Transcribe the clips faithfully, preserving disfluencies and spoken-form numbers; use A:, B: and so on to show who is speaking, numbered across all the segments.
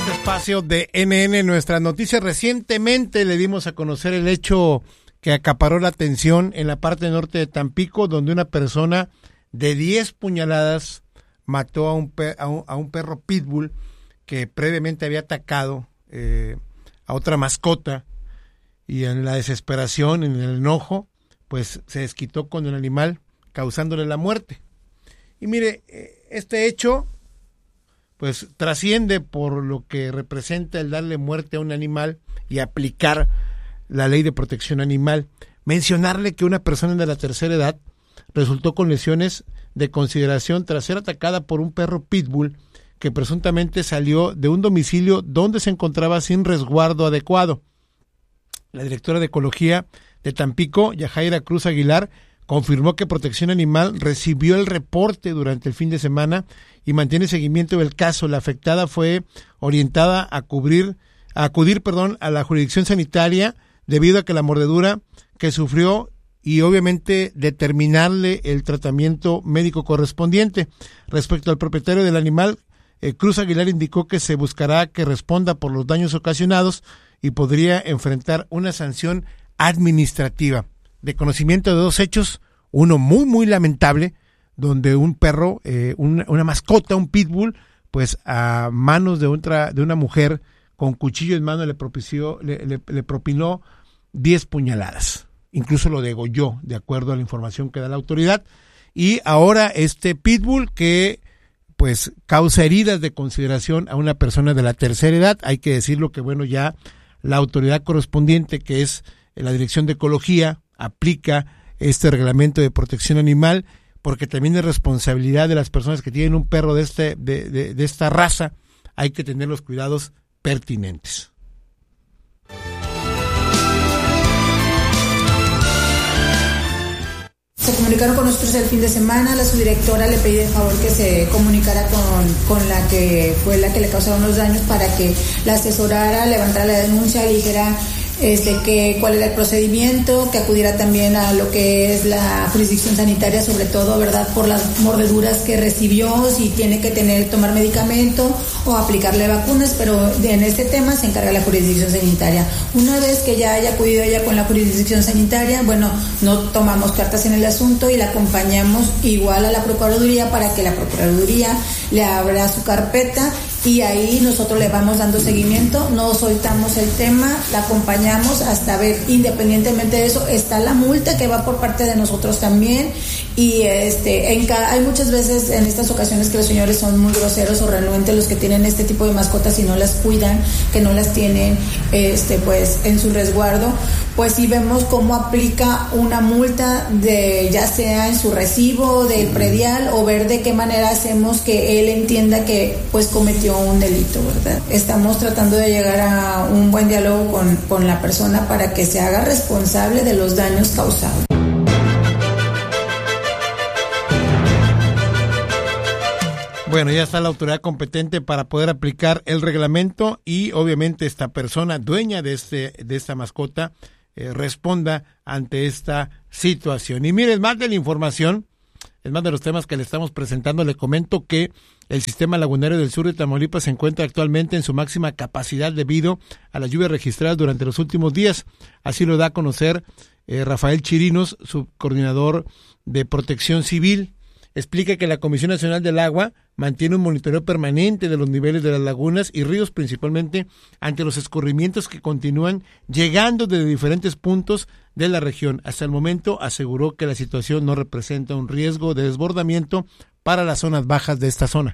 A: Espacio de N N, nuestras noticias. Recientemente le dimos a conocer el hecho que acaparó la atención en la parte norte de Tampico, donde una persona de diez puñaladas mató a un, per, a un, a un perro pitbull que previamente había atacado eh, a otra mascota, y en la desesperación, en el enojo, pues se desquitó con el animal, causándole la muerte. Y mire, este hecho pues trasciende por lo que representa el darle muerte a un animal y aplicar la ley de protección animal. Mencionarle que una persona de la tercera edad resultó con lesiones de consideración tras ser atacada por un perro pitbull que presuntamente salió de un domicilio donde se encontraba sin resguardo adecuado. La directora de Ecología de Tampico, Yajaira Cruz Aguilar, confirmó que Protección Animal recibió el reporte durante el fin de semana y mantiene seguimiento del caso. La afectada fue orientada a cubrir, a acudir, perdón, a la jurisdicción sanitaria debido a que la mordedura que sufrió, y obviamente determinarle el tratamiento médico correspondiente. Respecto al propietario del animal, eh, Cruz Aguilar indicó que se buscará que responda por los daños ocasionados y podría enfrentar una sanción administrativa. De conocimiento de dos hechos, uno muy muy lamentable, donde un perro, eh, una, una mascota, un pitbull, pues a manos de otra, de una mujer con cuchillo en mano le propició, le, le, le propinó diez puñaladas, incluso lo degolló, de acuerdo a la información que da la autoridad. Y ahora este pitbull que pues causa heridas de consideración a una persona de la tercera edad. Hay que decirlo que bueno, ya la autoridad correspondiente, que es la Dirección de Ecología, aplica este reglamento de protección animal, porque también es responsabilidad de las personas que tienen un perro de este de, de, de esta raza. Hay que tener los cuidados pertinentes.
B: Se comunicaron con nosotros el fin de semana. La subdirectora le pedí de favor que se comunicara con, con la que fue la que le causaron los daños para que la asesorara, levantara la denuncia, le dijera Este, que cuál era el procedimiento, que acudiera también a lo que es la jurisdicción sanitaria, sobre todo, ¿verdad?, por las mordeduras que recibió, si tiene que tener, tomar medicamento o aplicarle vacunas, pero en este tema se encarga la jurisdicción sanitaria. Una vez que ya haya acudido ella con la jurisdicción sanitaria, bueno, no tomamos cartas en el asunto y la acompañamos igual a la Procuraduría para que la Procuraduría le abra su carpeta y ahí nosotros le vamos dando seguimiento, no soltamos el tema, la acompañamos hasta ver, independientemente de eso, está la multa que va por parte de nosotros también, y este en cada, hay muchas veces en estas ocasiones que los señores son muy groseros o renuentes, los que tienen este tipo de mascotas y no las cuidan, que no las tienen este pues en su resguardo, pues sí vemos cómo aplica una multa, de ya sea en su recibo del predial, o ver de qué manera hacemos que él entienda que pues cometió un delito, ¿verdad? Estamos tratando de llegar a un buen diálogo con, con la persona para que se haga responsable de los daños causados.
A: Bueno, ya está la autoridad competente para poder aplicar el reglamento, y obviamente esta persona dueña de este de esta mascota eh, responda ante esta situación. Y miren, más de la información, es más de los temas que le estamos presentando, le comento que el sistema lagunero del sur de Tamaulipas se encuentra actualmente en su máxima capacidad debido a las lluvias registradas durante los últimos días. Así lo da a conocer eh, Rafael Chirinos, subcoordinador de Protección Civil. Explica que la Comisión Nacional del Agua mantiene un monitoreo permanente de los niveles de las lagunas y ríos, principalmente ante los escurrimientos que continúan llegando desde diferentes puntos de la región. Hasta el momento aseguró que la situación no representa un riesgo de desbordamiento para las zonas bajas de esta zona.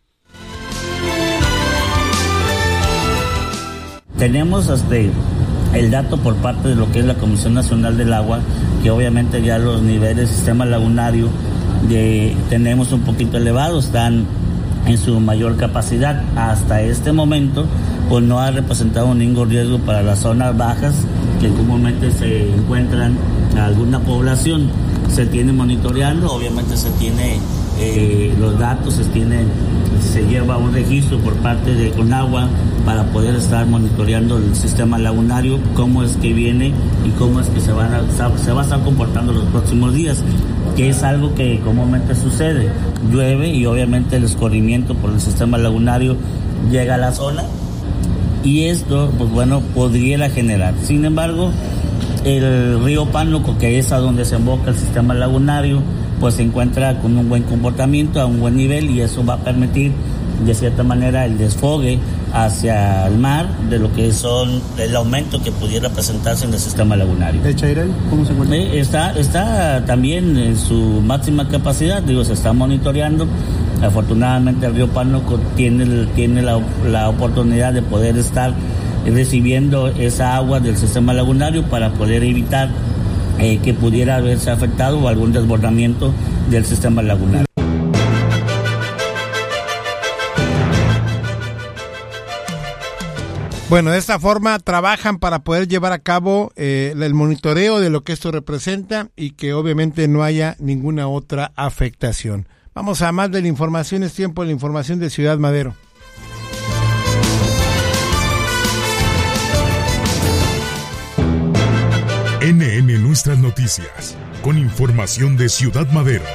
C: Tenemos este, el dato por parte de lo que es la Comisión Nacional del Agua, que obviamente ya los niveles del sistema lagunario de, tenemos un poquito elevados, están en su mayor capacidad. Hasta este momento pues no ha representado ningún riesgo para las zonas bajas que comúnmente se encuentran alguna población. Se tiene monitoreando, obviamente se tiene eh, los datos, se tiene, se lleva un registro por parte de Conagua para poder estar monitoreando el sistema lagunario, cómo es que viene y cómo es que se, van a, se va a estar comportando los próximos días, que es algo que comúnmente sucede. Llueve y obviamente el escurrimiento por el sistema lagunario llega a la zona y esto, pues bueno, podría generar. Sin embargo, el río Pánuco, que es a donde se emboca el sistema lagunario, pues se encuentra con un buen comportamiento, a un buen nivel, y eso va a permitir de cierta manera el desfogue hacia el mar de lo que son el aumento que pudiera presentarse en el sistema lagunario.
D: ¿El Chairel cómo se encuentra?
C: Eh, está, está también en su máxima capacidad, digo, se está monitoreando. Afortunadamente el río Pánuco tiene, tiene la, la oportunidad de poder estar recibiendo esa agua del sistema lagunario para poder evitar eh, que pudiera haberse afectado o algún desbordamiento del sistema lagunario.
A: Bueno, de esta forma trabajan para poder llevar a cabo eh, el monitoreo de lo que esto representa y que obviamente no haya ninguna otra afectación. Vamos a más de la información, es tiempo de la información de Ciudad Madero.
E: N N Nuestras Noticias, con información de Ciudad Madero.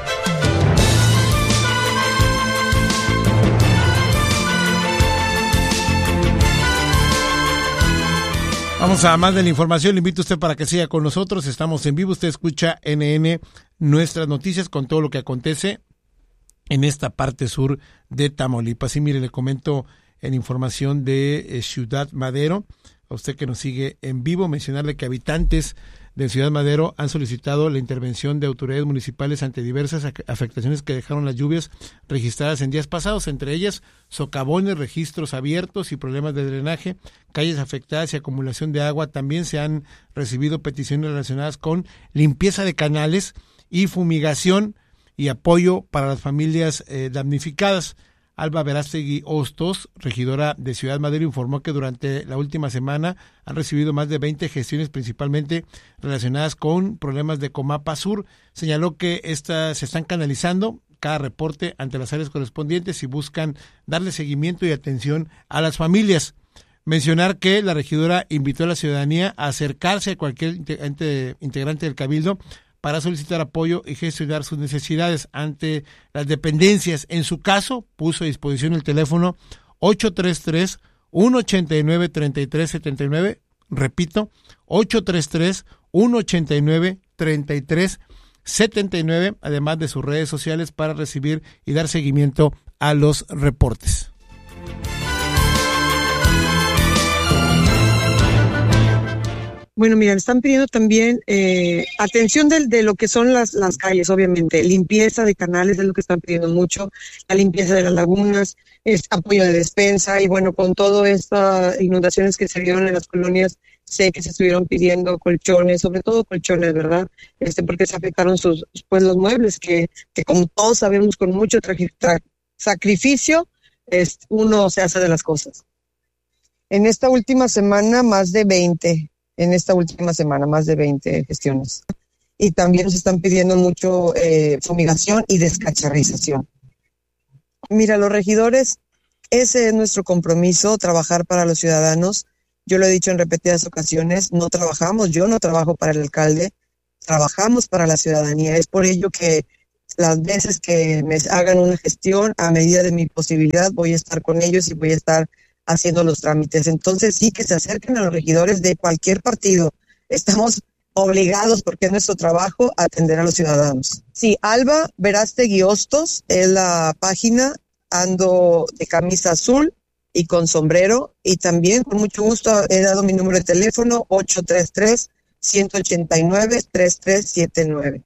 A: Vamos a más de la información, le invito a usted para que siga con nosotros, estamos en vivo, usted escucha N N Nuestras Noticias con todo lo que acontece en esta parte sur de Tamaulipas. Y mire, le comento en información de eh, Ciudad Madero, a usted que nos sigue en vivo, mencionarle que habitantes de Ciudad Madero han solicitado la intervención de autoridades municipales ante diversas afectaciones que dejaron las lluvias registradas en días pasados, entre ellas socavones, registros abiertos y problemas de drenaje, calles afectadas y acumulación de agua. También se han recibido peticiones relacionadas con limpieza de canales y fumigación y apoyo para las familias eh, damnificadas. Alba Verástegui Hostos, regidora de Ciudad Madero, informó que durante la última semana han recibido más de veinte gestiones, principalmente relacionadas con problemas de Comapa Sur. Señaló que estas se están canalizando cada reporte ante las áreas correspondientes y buscan darle seguimiento y atención a las familias. Mencionar que la regidora invitó a la ciudadanía a acercarse a cualquier integrante del Cabildo para solicitar apoyo y gestionar sus necesidades ante las dependencias. En su caso, puso a disposición el teléfono ocho tres tres, uno ocho nueve, tres tres siete nueve, repito, ocho tres tres, uno ocho nueve, tres tres siete nueve, además de sus redes sociales para recibir y dar seguimiento a los reportes.
F: Bueno, mira, me están pidiendo también eh, atención de, de lo que son las, las calles, obviamente, limpieza de canales es lo que están pidiendo mucho, la limpieza de las lagunas, es apoyo de despensa y bueno, con todas estas inundaciones que se dieron en las colonias, sé que se estuvieron pidiendo colchones, sobre todo colchones, ¿verdad? Este, porque se afectaron sus, pues los muebles que, que como todos sabemos con mucho tra- tra- sacrificio, es, uno se hace de las cosas. En esta última semana, más de veinte. En esta última semana, más de veinte gestiones. Y también se están pidiendo mucho eh, fumigación y descacharrización. Mira, los regidores, ese es nuestro compromiso, trabajar para los ciudadanos. Yo lo he dicho en repetidas ocasiones, no trabajamos, yo no trabajo para el alcalde, trabajamos para la ciudadanía. Es por ello que las veces que me hagan una gestión, a medida de mi posibilidad, voy a estar con ellos y voy a estar haciendo los trámites. Entonces sí que se acerquen a los regidores de cualquier partido. Estamos obligados, porque es nuestro trabajo, a atender a los ciudadanos. Sí, Alba Verástegui Hostos es la página, ando de camisa azul y con sombrero, y también con mucho gusto he dado mi número de teléfono ocho tres tres, uno ocho nueve, tres tres siete nueve.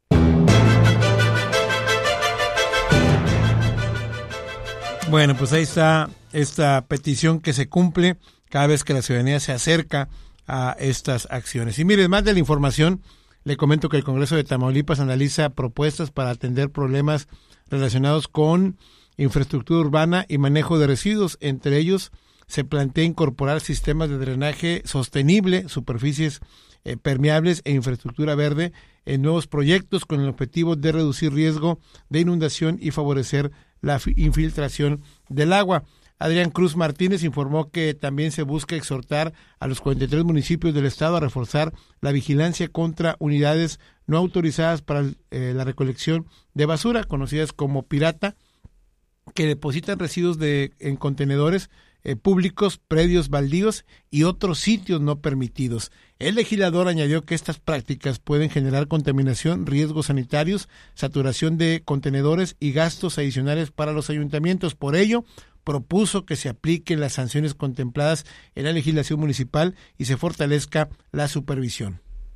A: Bueno, pues ahí está esta petición que se cumple cada vez que la ciudadanía se acerca a estas acciones. Y mire, más de la información, le comento que el Congreso de Tamaulipas analiza propuestas para atender problemas relacionados con infraestructura urbana y manejo de residuos. Entre ellos, se plantea incorporar sistemas de drenaje sostenible, superficies eh, permeables e infraestructura verde en nuevos proyectos con el objetivo de reducir riesgo de inundación y favorecer la infiltración del agua. Adrián Cruz Martínez informó que también se busca exhortar a los cuarenta y tres municipios del estado a reforzar la vigilancia contra unidades no autorizadas para eh, la recolección de basura, conocidas como pirata, que depositan residuos de, en contenedores eh, públicos, predios baldíos y otros sitios no permitidos. El legislador añadió que estas prácticas pueden generar contaminación, riesgos sanitarios, saturación de contenedores y gastos adicionales para los ayuntamientos. Por ello, propuso que se apliquen las sanciones contempladas en la legislación municipal y se fortalezca la supervisión.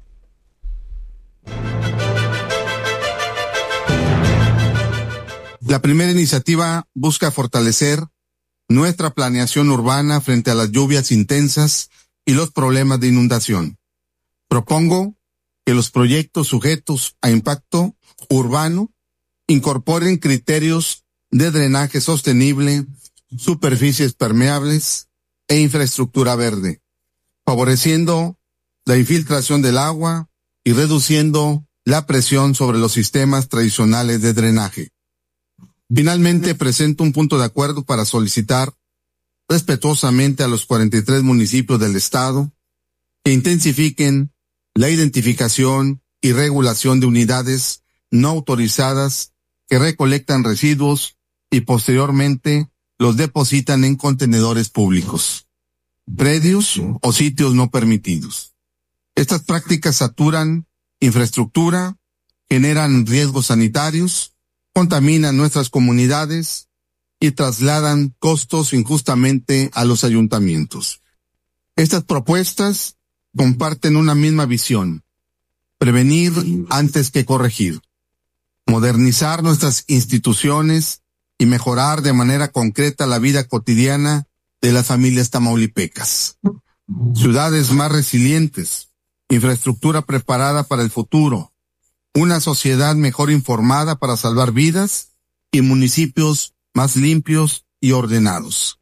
D: La primera iniciativa busca fortalecer nuestra planeación urbana frente a las lluvias intensas y los problemas de inundación. Propongo que los proyectos sujetos a impacto urbano incorporen criterios de drenaje sostenible, superficies permeables e infraestructura verde, favoreciendo la infiltración del agua y reduciendo la presión sobre los sistemas tradicionales de drenaje. Finalmente, presento un punto de acuerdo para solicitar respetuosamente a los cuarenta y tres municipios del estado que intensifiquen la identificación y regulación de unidades no autorizadas que recolectan residuos y posteriormente los depositan en contenedores públicos, predios o sitios no permitidos. Estas prácticas saturan infraestructura, generan riesgos sanitarios, contaminan nuestras comunidades y trasladan costos injustamente a los ayuntamientos. Estas propuestas comparten una misma visión: prevenir antes que corregir, modernizar nuestras instituciones y mejorar de manera concreta la vida cotidiana de las familias tamaulipecas. Ciudades más resilientes, infraestructura preparada para el futuro, una sociedad mejor informada para salvar vidas y municipios más limpios y ordenados.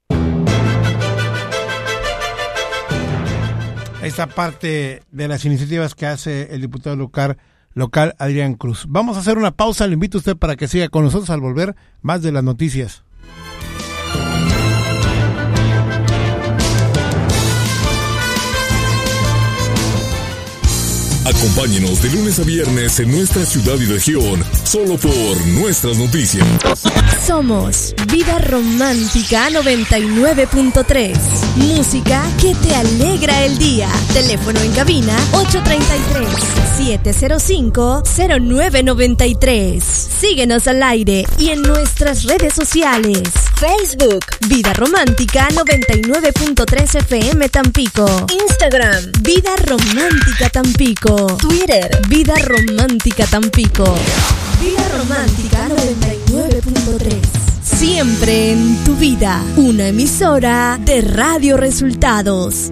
A: Esta parte de las iniciativas que hace el diputado local, local Adrián Cruz. Vamos a hacer una pausa, le invito a usted para que siga con nosotros al volver más de las noticias.
E: Acompáñenos de lunes a viernes en nuestra ciudad y región, solo por Nuestras Noticias.
G: Somos Vida Romántica noventa y nueve punto tres. Música que te alegra el día. Teléfono en cabina ocho tres tres, siete cero cinco, cero nueve nueve tres. Síguenos al aire y en nuestras redes sociales. Facebook, Vida Romántica noventa y nueve punto tres F M Tampico. Instagram, Vida Romántica Tampico. Twitter, Vida Romántica Tampico. Vida Romántica noventa y nueve punto tres. Siempre en tu vida. Una emisora de Radio Resultados.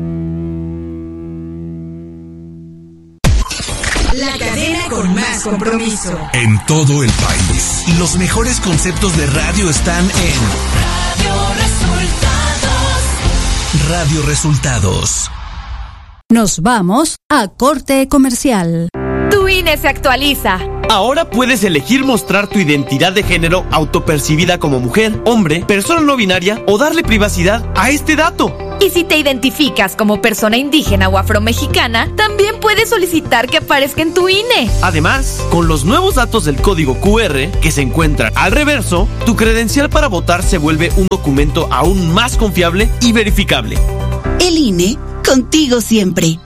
H: La cadena con más compromiso.
I: En todo el país. Los mejores conceptos de radio están en
H: Radio Resultados.
I: Radio Resultados.
G: Nos vamos a corte comercial.
J: Tu I N E se actualiza.
K: Ahora puedes elegir mostrar tu identidad de género autopercibida como mujer, hombre, persona no binaria o darle privacidad a este dato.
J: Y si te identificas como persona indígena o afromexicana, también puedes solicitar que aparezca en tu I N E.
K: Además, con los nuevos datos del código Q R que se encuentran al reverso, tu credencial para votar se vuelve un documento aún más confiable y verificable.
L: El I N E, contigo siempre.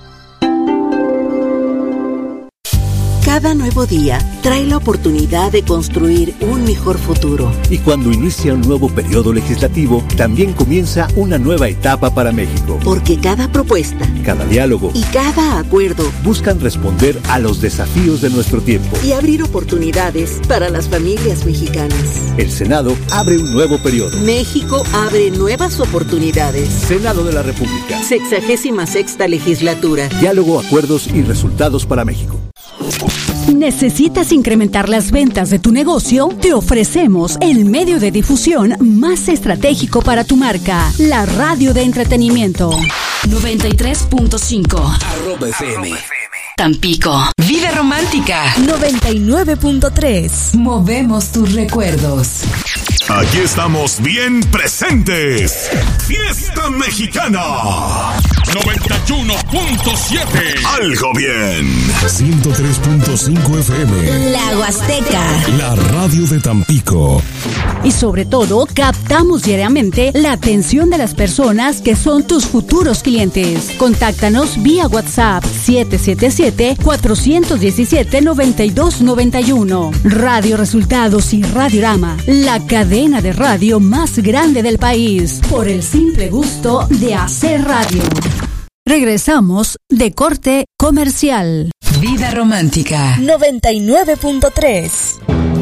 L: Cada nuevo día trae la oportunidad de construir un mejor futuro.
M: Y cuando inicia un nuevo periodo legislativo, también comienza una nueva etapa para México.
L: Porque cada propuesta,
M: cada diálogo
L: y cada acuerdo
M: buscan responder a los desafíos de nuestro tiempo
L: y abrir oportunidades para las familias mexicanas.
M: El Senado abre un nuevo periodo.
L: México abre nuevas oportunidades.
M: Senado de la República.
L: Sexagésima sexta legislatura.
M: Diálogo, acuerdos y resultados para México.
G: ¿Necesitas incrementar las ventas de tu negocio? Te ofrecemos el medio de difusión más estratégico para tu marca, la radio de entretenimiento. noventa y tres punto cinco.
I: Arroba F M.
H: Tampico. Vida Romántica
G: noventa y nueve punto tres.
H: Movemos tus recuerdos.
E: Aquí estamos bien presentes. Fiesta Mexicana
N: noventa y uno punto siete.
E: Algo bien. ciento tres punto cinco F M.
O: La Huasteca.
E: La radio de Tampico.
O: Y sobre todo, captamos diariamente la atención de las personas que son tus futuros clientes. Contáctanos vía WhatsApp siete siete siete, cuatro uno siete, nueve dos nueve uno. Radio Resultados y Radiorama, la cadena de radio más grande del país, por el simple gusto de hacer radio. Regresamos de corte comercial.
H: Vida Romántica
G: noventa y nueve punto tres.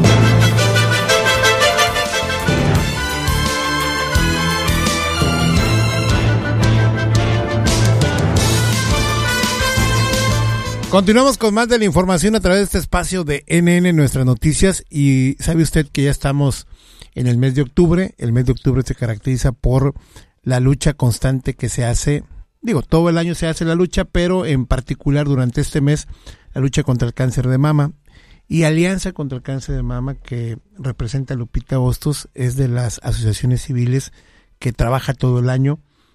A: Continuamos con más de la información a través de este espacio de N N, Nuestras Noticias. Y sabe usted que ya estamos en el mes de octubre. El mes de octubre se caracteriza por la lucha constante que se hace. Digo, todo el año se hace la lucha, pero en particular durante este mes, la lucha contra el cáncer de mama. Y Alianza contra el Cáncer de Mama, que representa a Lupita Hostos, es de las asociaciones civiles que trabaja todo el año,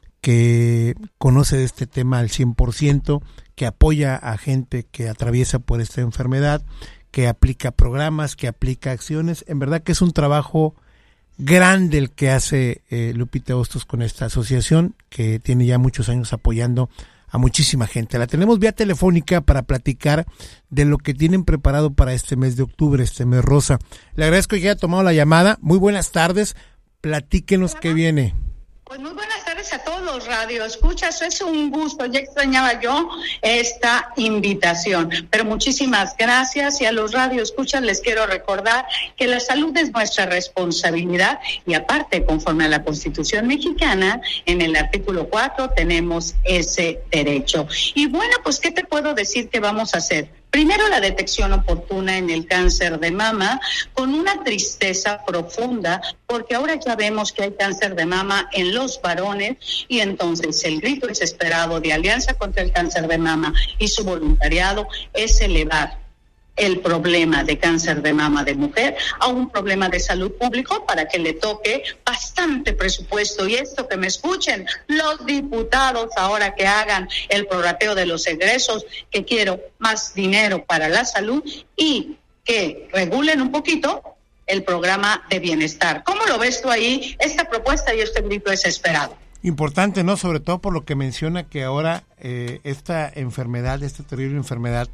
A: que conoce de este tema al cien por ciento, que apoya a gente que atraviesa por esta enfermedad, que aplica programas, que aplica acciones. En verdad que es un trabajo grande el que hace eh, Lupita Hostos con esta asociación, que tiene ya muchos años apoyando a muchísima gente. La tenemos vía telefónica para platicar de lo que tienen preparado para este mes de octubre, este mes rosa. Le agradezco que haya tomado la llamada. Muy buenas tardes. Platíquenos qué viene.
P: Pues muy buenas tardes a todos los radioescuchas. Es un gusto, ya extrañaba yo esta invitación, pero muchísimas gracias. Y a los radioescuchas les quiero recordar que la salud es nuestra responsabilidad y aparte, conforme a la Constitución mexicana, en el artículo cuatro tenemos ese derecho. Y bueno, pues ¿qué te puedo decir que vamos a hacer? Primero, la detección oportuna en el cáncer de mama, con una tristeza profunda, porque ahora ya vemos que hay cáncer de mama en los varones, y entonces el grito desesperado de Alianza contra el Cáncer de Mama y su voluntariado es elevar el problema de cáncer de mama de mujer a un problema de salud público para que le toque bastante presupuesto. Y esto, que me escuchen los diputados ahora que hagan el prorrateo de los egresos, que quiero más dinero para la salud y que regulen un poquito el programa de bienestar. ¿Cómo lo ves tú ahí, esta propuesta y este grito desesperado?
A: Importante, ¿no? Sobre todo por lo que menciona que ahora eh, esta enfermedad, esta terrible enfermedad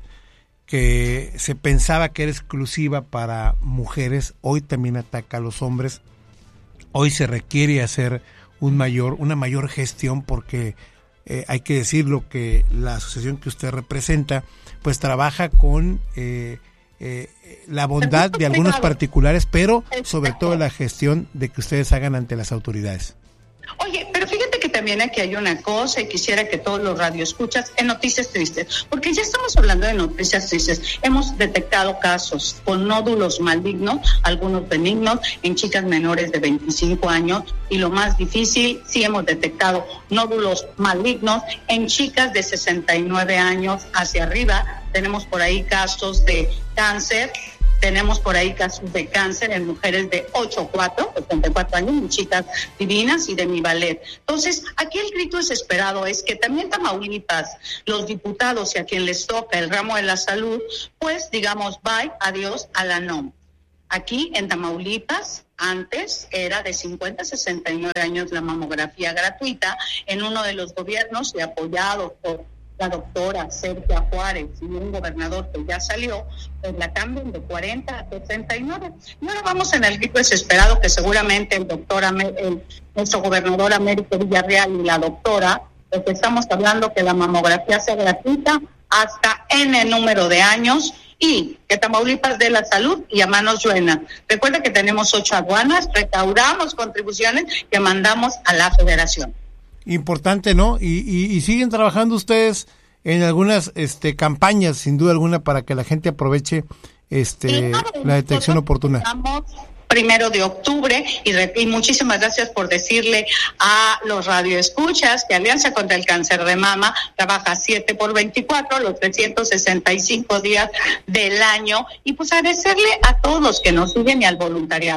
A: que se pensaba que era exclusiva para mujeres, hoy también ataca a los hombres. Hoy se requiere hacer un mayor, una mayor gestión, porque eh, hay que decirlo, que la asociación que usted representa pues trabaja con eh, eh, la bondad de algunos particulares, pero sobre todo la gestión de que ustedes hagan ante las autoridades.
P: Oye, pero fíjate que también aquí hay una cosa, y quisiera que todos los radioescuchas en Noticias Tristes, porque ya estamos hablando de noticias tristes. Hemos detectado casos con nódulos malignos, algunos benignos, en chicas menores de veinticinco años, y lo más difícil, sí hemos detectado nódulos malignos en chicas de sesenta y nueve años hacia arriba. Tenemos por ahí casos de cáncer. Tenemos por ahí casos de cáncer en mujeres de ochenta y cuatro, ochenta y cuatro años, en chicas divinas, y de mi ballet. Entonces, aquí el grito desesperado es que también Tamaulipas, los diputados y a quien les toca el ramo de la salud, pues digamos bye, adiós a la no. Aquí en Tamaulipas, antes era de cincuenta a sesenta y nueve años la mamografía gratuita, en uno de los gobiernos y apoyado por la doctora Sergio Juárez y un gobernador que ya salió, pues la cambian de cuarenta a sesenta y nueve. Y ahora vamos en el grito desesperado que seguramente el doctor, el, nuestro gobernador Américo Villarreal y la doctora, pues estamos hablando que la mamografía sea gratuita hasta N número de años, y que Tamaulipas dé la salud y a manos llenas. Recuerda que tenemos ocho aduanas, recaudamos contribuciones que mandamos a la federación.
A: Importante, ¿no? Y, y, y siguen trabajando ustedes en algunas este, campañas, sin duda alguna, para que la gente aproveche este, la detección oportuna.
P: Primero de octubre, y, re, y muchísimas gracias por decirle a los radioescuchas que Alianza contra el Cáncer de Mama trabaja siete por veinticuatro, los trescientos sesenta y cinco días del año, y pues agradecerle a todos los que nos siguen y al voluntariado.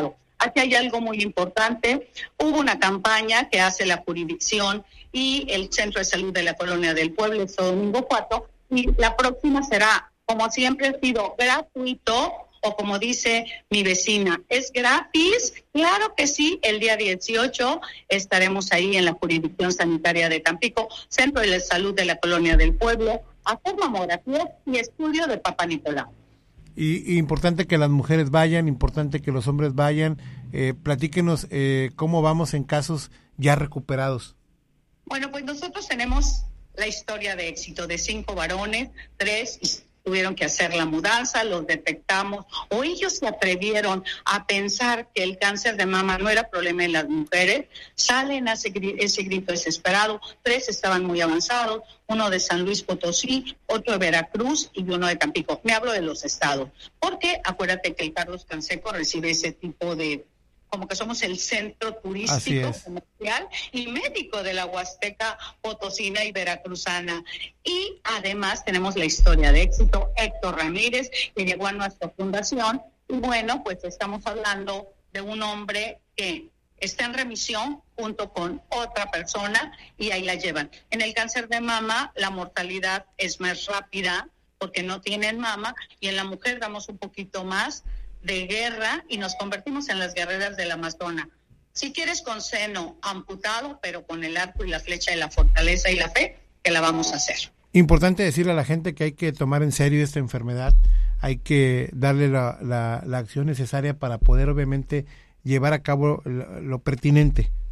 P: Aquí hay algo muy importante. Hubo una campaña que hace la jurisdicción y el Centro de Salud de la Colonia del Pueblo este domingo cuatro, y la próxima será, como siempre ha sido, gratuito, o como dice mi vecina, ¿es gratis? Claro que sí, el día dieciocho estaremos ahí en la jurisdicción sanitaria de Tampico, Centro de Salud de la Colonia del Pueblo, a hacer mamografía y estudio de Papá Nicolau.
A: Y, y importante que las mujeres vayan, importante que los hombres vayan. Eh, platíquenos eh, cómo vamos en casos ya recuperados.
P: Bueno, pues nosotros tenemos la historia de éxito de cinco varones, tres tuvieron que hacer la mudanza, los detectamos, o ellos se atrevieron a pensar que el cáncer de mama no era problema en las mujeres, salen a ese, ese grito desesperado, tres estaban muy avanzados, uno de San Luis Potosí, otro de Veracruz y uno de Tampico. Me hablo de los estados, porque acuérdate que el Carlos Canseco recibe ese tipo de, como que somos el centro turístico, comercial y médico de la Huasteca Potosina y Veracruzana. Y además tenemos la historia de éxito, Héctor Ramírez, que llegó a nuestra fundación. Y bueno, pues estamos hablando de un hombre que está en remisión junto con otra persona y ahí la llevan. En el cáncer de mama la mortalidad es más rápida porque no tienen mama, y en la mujer damos un poquito más de guerra y nos convertimos en las guerreras del Amazonas. Si quieres con seno amputado, pero con el arco y la flecha y la fortaleza y la fe, que la vamos a hacer.
A: Importante decirle a la gente que hay que tomar en serio esta enfermedad, hay que darle la, la, la acción necesaria para poder obviamente llevar a cabo lo, lo pertinente.